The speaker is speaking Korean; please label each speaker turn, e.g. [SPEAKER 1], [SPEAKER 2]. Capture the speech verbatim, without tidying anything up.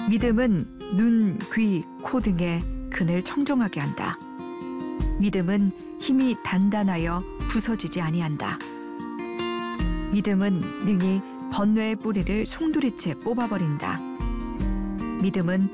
[SPEAKER 1] 믿음은 눈, 귀, 코 등의 근을 청정하게 한다. 믿음은 힘이 단단하여 부서지지 아니한다. 믿음은 능히 번뇌의 뿌리를 송두리째 뽑아버린다. 믿음은